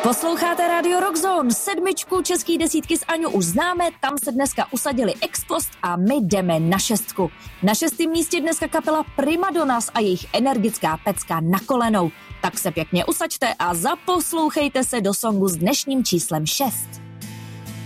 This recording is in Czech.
Posloucháte Radio Rockzone, 7 český desítky s Aňu už známe, tam se dneska usadili Ex Post a my jdeme na 6. Na 6. místě dneska kapela Primadonnas a jejich energická pecka Na kolenou. Tak se pěkně usaďte a zaposlouchejte se do songu s dnešním číslem 6.